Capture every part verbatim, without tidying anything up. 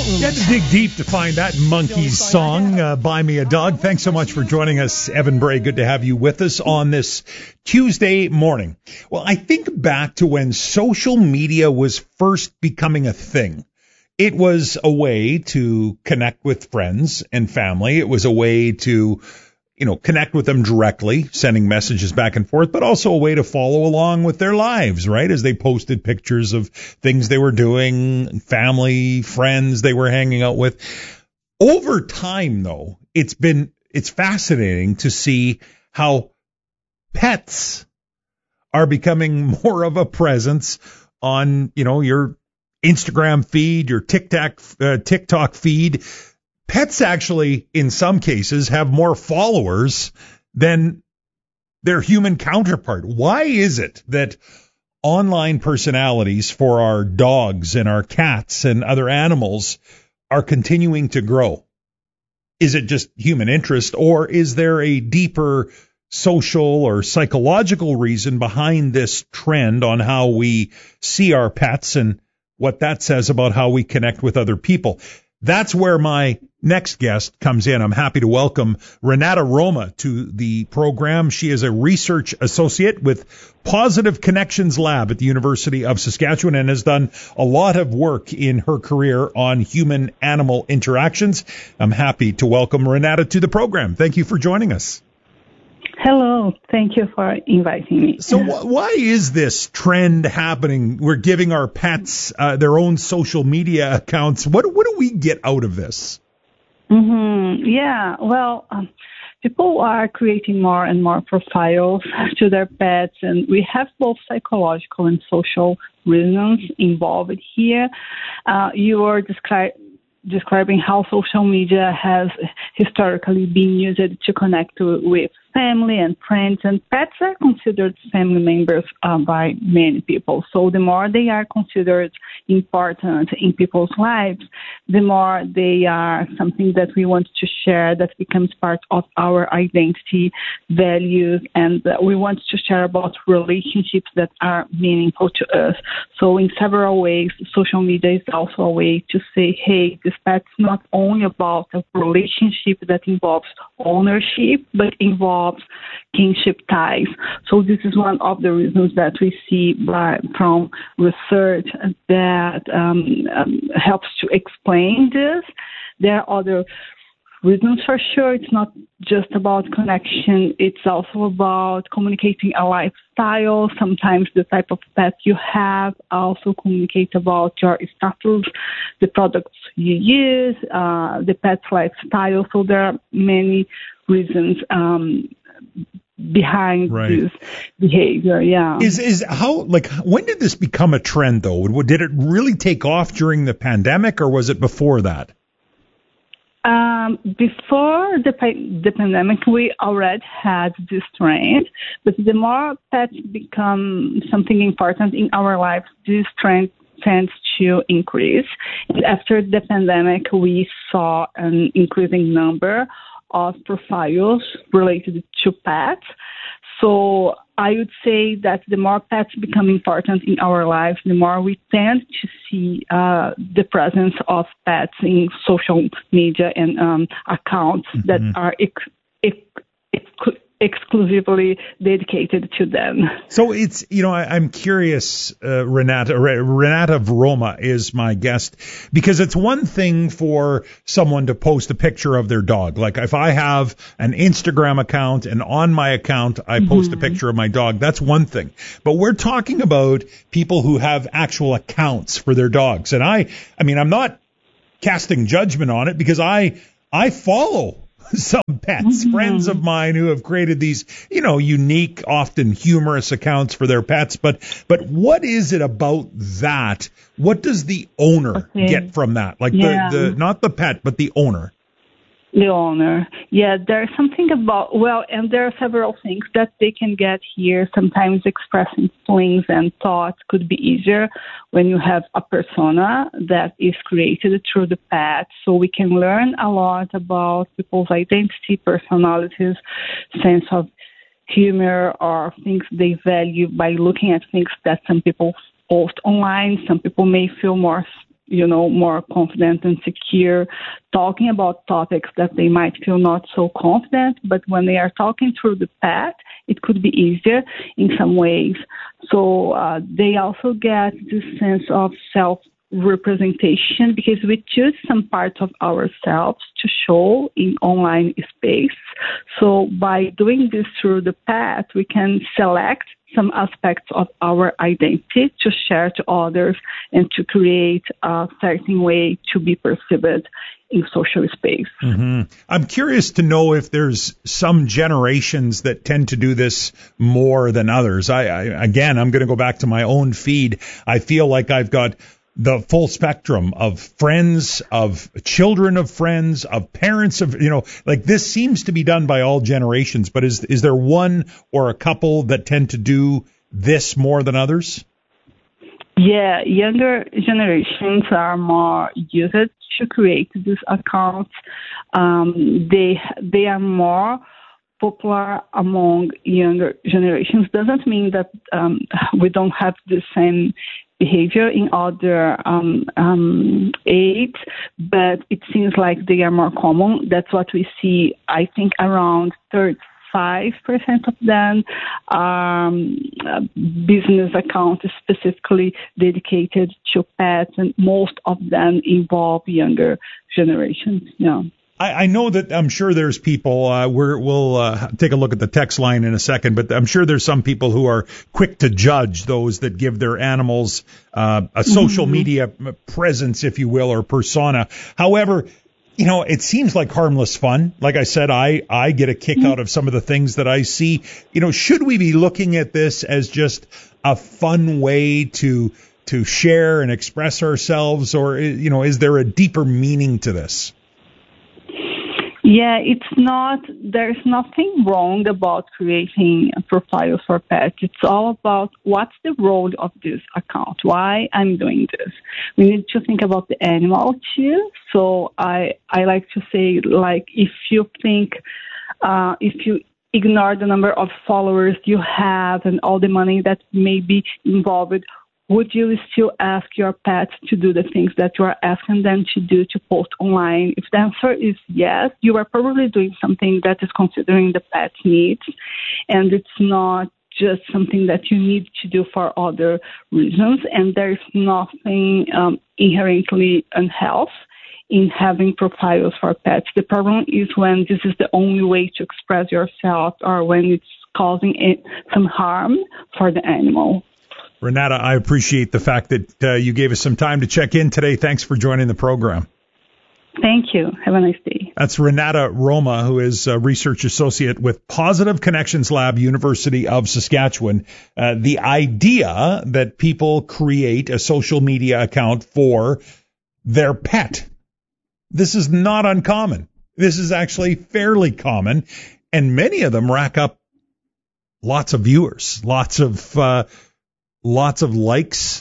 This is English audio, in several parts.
You had to dig deep to find that Monkees song, uh, Buy Me a Dog. Thanks so much for joining us, Evan Bray. Good to have you with us on this Tuesday morning. Well, I think back to when social media was first becoming a thing. It was a way to connect with friends and family. It was a way to, you know, connect with them directly, sending messages back and forth, but also a way to follow along with their lives, right? As they posted pictures of things they were doing, family, friends they were hanging out with. Over time, though, it's been, it's fascinating to see how pets are becoming more of a presence on, you know, your Instagram feed, your TikTok, uh, TikTok feed. Pets actually, in some cases, have more followers than their human counterpart. Why is it that online personalities for our dogs and our cats and other animals are continuing to grow? Is it just human interest, or is there a deeper social or psychological reason behind this trend on how we see our pets and what that says about how we connect with other people? That's where my next guest comes in. I'm happy to welcome Renata Roma to the program. She is a research associate with Positive Connections Lab at the University of Saskatchewan and has done a lot of work in her career on human-animal interactions. I'm happy to welcome Renata to the program. Thank you for joining us. Hello. Thank you for inviting me. So wh- why is this trend happening? We're giving our pets uh, their own social media accounts. What what do we get out of this? Mm-hmm. Yeah, well, um, people are creating more and more profiles to their pets, and we have both psychological and social reasons involved here. Uh, you are describing describing how social media has historically been used to connect to, with family and friends, and pets are considered family members uh, by many people. So the more they are considered important in people's lives, the more they are something that we want to share, that becomes part of our identity, values, and uh, we want to share about relationships that are meaningful to us. So in several ways, social media is also a way to say, hey, this pet's not only about a relationship that involves ownership, but involves kinship ties. So this is one of the reasons that we see by, from research that um, um, helps to explain this. There are other reasons for sure. It's not just about connection. It's also about communicating a lifestyle. Sometimes the type of pet you have also communicate about your status, the products you use, uh, the pet's lifestyle. So there are many reasons um, behind right. this behavior. Yeah. Is is how like when did this become a trend though? Did it really take off during the pandemic, or was it before that? Um, before the, the pandemic, we already had this trend, but the more pets become something important in our lives, this trend tends to increase. And after the pandemic, we saw an increasing number of profiles related to pets. So I would say that the more pets become important in our lives, the more we tend to see uh, the presence of pets in social media and um, accounts mm-hmm. that are ex- ex- ex- exclusively dedicated to them. So it's, you know, I, I'm curious, uh, Renata, Renata Roma is my guest, because it's one thing for someone to post a picture of their dog. Like if I have an Instagram account and on my account I post mm-hmm. a picture of my dog, that's one thing. But we're talking about people who have actual accounts for their dogs. And I, I mean, I'm not casting judgment on it because I, I follow some pets, mm-hmm. friends of mine who have created these, you know, unique, often humorous accounts for their pets. But but what is it about that? What does the owner okay. get from that? Like yeah. the, the not the pet, but the owner. The owner. Yeah, there's something about, well, and there are several things that they can get here. Sometimes expressing feelings and thoughts could be easier when you have a persona that is created through the pet. So we can learn a lot about people's identity, personalities, sense of humor, or things they value by looking at things that some people post online. Some people may feel more you know, more confident and secure talking about topics that they might feel not so confident. But when they are talking through the pet, it could be easier in some ways. So uh, they also get this sense of self representation because we choose some parts of ourselves to show in online space. So by doing this through the pet, we can select some aspects of our identity to share to others and to create a certain way to be perceived in social space. Mm-hmm. I'm curious to know if there's some generations that tend to do this more than others. I, I again, I'm going to go back to my own feed. I feel like I've got the full spectrum of friends, of children of friends, of parents of, you know, like this seems to be done by all generations, but is is there one or a couple that tend to do this more than others? Yeah, younger generations are more used to create these accounts. Um, they they are more popular among younger generations. Doesn't mean that um, we don't have the same behavior in other um, um, age, but it seems like they are more common. That's what we see. I think around thirty-five percent of them are um, uh, business accounts specifically dedicated to pets, and most of them involve younger generations. Yeah. I, I know that I'm sure there's people, uh, we're, we'll uh, take a look at the text line in a second, but I'm sure there's some people who are quick to judge those that give their animals uh, a social mm-hmm. media presence, if you will, or persona. However, you know, it seems like harmless fun. Like I said, I, I get a kick mm-hmm. out of some of the things that I see. You know, should we be looking at this as just a fun way to to share and express ourselves, or, you know, is there a deeper meaning to this? Yeah, it's not, there's nothing wrong about creating profiles for pets. It's all about what's the role of this account, why I'm doing this. We need to think about the animal too. So I, I like to say, like, if you think, uh, if you ignore the number of followers you have and all the money that may be involved, would you still ask your pet to do the things that you are asking them to do to post online? If the answer is yes, you are probably doing something that is considering the pet's needs, and it's not just something that you need to do for other reasons, and there's nothing um, inherently unhealthy in having profiles for pets. The problem is when this is the only way to express yourself or when it's causing it, some harm for the animal. Renata, I appreciate the fact that uh, you gave us some time to check in today. Thanks for joining the program. Thank you. Have a nice day. That's Renata Roma, who is a research associate with Positive Connections Lab, University of Saskatchewan. Uh, the idea that people create a social media account for their pet. This is not uncommon. This is actually fairly common, and many of them rack up lots of viewers, lots of uh Lots of likes.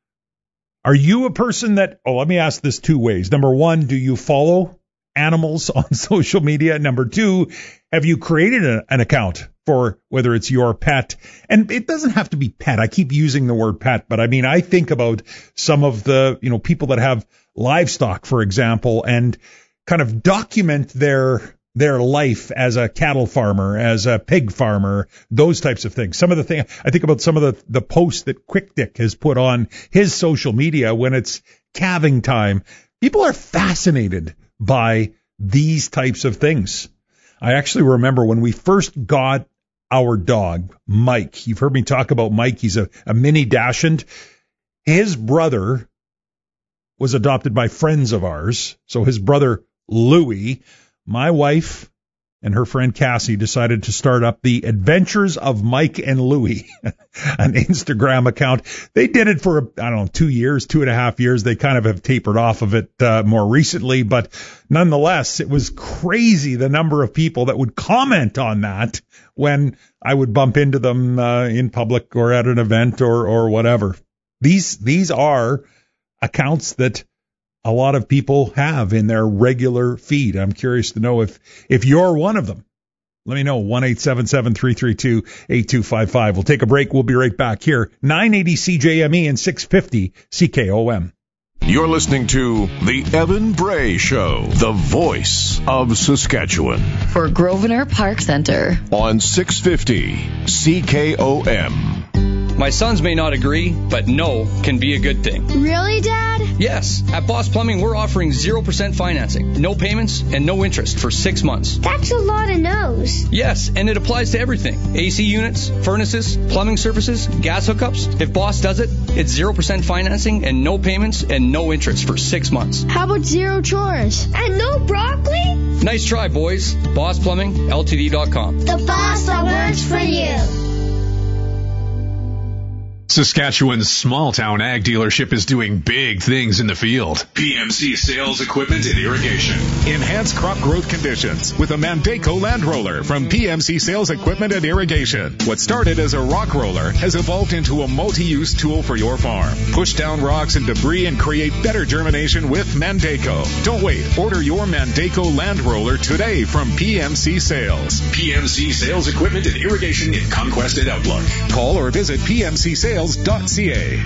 Are you a person that, oh, let me ask this two ways. Number one, do you follow animals on social media? Number two, have you created a, an account for whether it's your pet? And it doesn't have to be pet. I keep using the word pet, but I mean, I think about some of the, you know, people that have livestock, for example, and kind of document their their life as a cattle farmer, as a pig farmer, those types of things. Some of the things, I think about some of the, the posts that Quick Dick has put on his social media when it's calving time. People are fascinated by these types of things. I actually remember when we first got our dog, Mike. You've heard me talk about Mike. He's a, a mini Dachshund. His brother was adopted by friends of ours. So his brother, Louie, my wife and her friend Cassie decided to start up the Adventures of Mike and Louie, an Instagram account. They did it for, I don't know, two years, two and a half years. They kind of have tapered off of it uh, more recently, but nonetheless, it was crazy the number of people that would comment on that when I would bump into them uh, in public or at an event or or whatever. These these are accounts that a lot of people have in their regular feed. I'm curious to know if, if you're one of them. Let me know. one eight seven seven, three three two, eight two five five. We'll take a break. We'll be right back here. nine eighty C J M E and six fifty C K O M. You're listening to The Evan Bray Show, the voice of Saskatchewan. For Grosvenor Park Centre. On six fifty C K O M. My sons may not agree, but no can be a good thing. Really, Dad? Yes. At Boss Plumbing, we're offering zero percent financing, no payments, and no interest for six months. That's a lot of no's. Yes, and it applies to everything. A C units, furnaces, plumbing services, gas hookups. If Boss does it, it's zero percent financing and no payments and no interest for six months. How about zero chores? And no broccoli? Nice try, boys. Boss Plumbing L T D dot com. The boss that works for you. Saskatchewan's small-town ag dealership is doing big things in the field. P M C Sales Equipment and Irrigation. Enhance crop growth conditions with a Mandaco Land Roller from P M C Sales Equipment and Irrigation. What started as a rock roller has evolved into a multi-use tool for your farm. Push down rocks and debris and create better germination with Mandaco. Don't wait. Order your Mandaco Land Roller today from P M C Sales. P M C Sales Equipment and Irrigation in Conquest and Outlook. Call or visit p m c sales dot c a.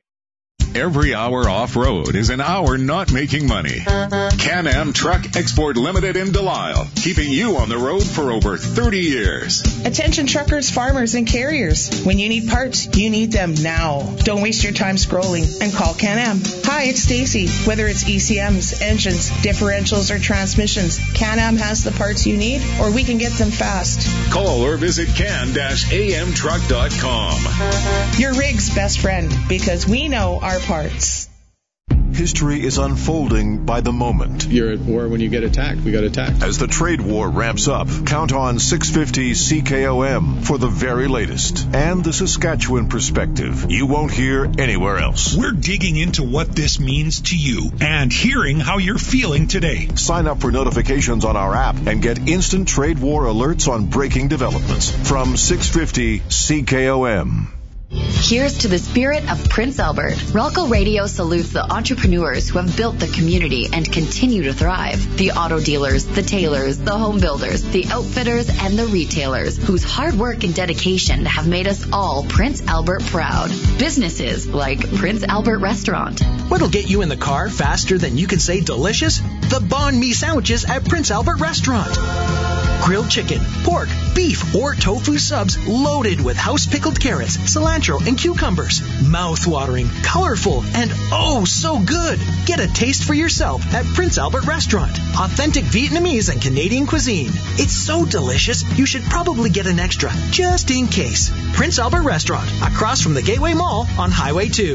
Every hour off-road is an hour not making money. Can-Am Truck Export Limited in Delisle, keeping you on the road for over thirty years. Attention truckers, farmers, and carriers. When you need parts, you need them now. Don't waste your time scrolling and call Can-Am. Hi, it's Stacy. Whether it's E C Ms, engines, differentials, or transmissions, Can-Am has the parts you need, or we can get them fast. Call or visit can dash a m truck dot com. Your rig's best friend, because we know our parts. History is unfolding by the moment. You're at war when you get attacked. We got attacked. As the trade war ramps up, count on six fifty C K O M for the very latest and the Saskatchewan perspective you won't hear anywhere else. We're digging into what this means to you and hearing how you're feeling today. Sign up for notifications on our app and get instant trade war alerts on breaking developments from six fifty C K O M. Here's to the spirit of Prince Albert. Ralco Radio salutes the entrepreneurs who have built the community and continue to thrive. The auto dealers, the tailors, the home builders, the outfitters, and the retailers whose hard work and dedication have made us all Prince Albert proud. Businesses like Prince Albert Restaurant. What'll get you in the car faster than you can say delicious? The banh mi sandwiches at Prince Albert Restaurant. Grilled chicken, pork, beef, or tofu subs loaded with house-pickled carrots, cilantro, and cucumbers. Mouth-watering, colorful, and oh so good. Get a taste for yourself at Prince Albert Restaurant. Authentic Vietnamese and Canadian cuisine. It's so delicious, you should probably get an extra, just in case. Prince Albert Restaurant, across from the Gateway Mall on Highway two.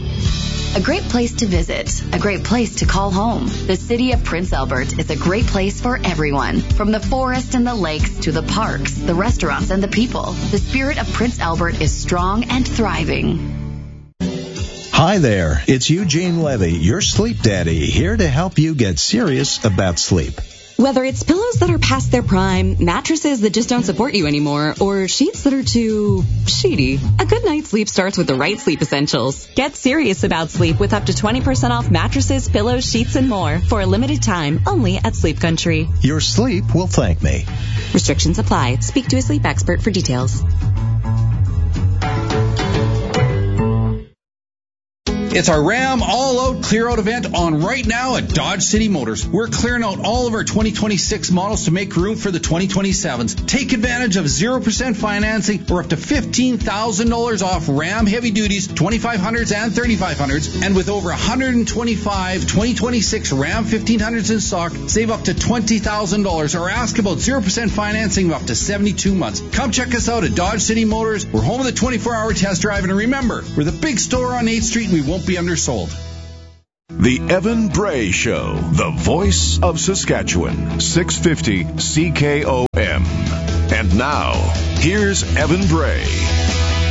A great place to visit, a great place to call home. The city of Prince Albert is a great place for everyone. From the forest and the lakes to the parks, the restaurants, and the people, the spirit of Prince Albert is strong and thriving. Hi there, it's Eugene Levy, your sleep daddy, here to help you get serious about sleep. Whether it's pillows that are past their prime, mattresses that just don't support you anymore, or sheets that are too sheety, a good night's sleep starts with the right sleep essentials. Get serious about sleep with up to twenty percent off mattresses, pillows, sheets, and more for a limited time only at Sleep Country. Your sleep will thank me. Restrictions apply. Speak to a sleep expert for details. It's our Ram All-Out Clear-Out event on right now at Dodge City Motors. We're clearing out all of our twenty twenty-six models to make room for the twenty twenty-sevens. Take advantage of zero percent financing or up to fifteen thousand dollars off Ram Heavy Duties, twenty-five hundreds and thirty-five hundreds. And with over one hundred twenty-five twenty twenty-six Ram fifteen hundreds in stock, save up to twenty thousand dollars or ask about zero percent financing of up to seventy-two months. Come check us out at Dodge City Motors. We're home of the twenty-four hour test drive. And remember, we're the big store on eighth street and we won't be undersold. The Evan Bray Show, the voice of Saskatchewan, six fifty C K O M. And now, here's Evan Bray.